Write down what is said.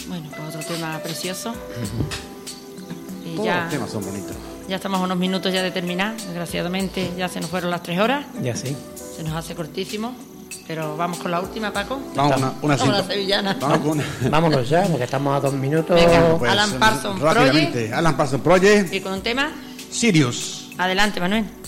Bueno, pues otro tema precioso. Y Todos ya, los temas son bonitos. ya estamos a unos minutos ya de terminar. Desgraciadamente ya se nos fueron las 3 horas. Ya sí. Se nos hace cortísimo. Pero vamos con la última, Paco. Vamos una Vamos a la sevillana. Vamos con Vámonos ya, porque estamos a 2 minutos. Venga. pues, Alan Parsons rápidamente. Alan Parsons Project. Y con un tema. Sirius. Adelante, Manuel.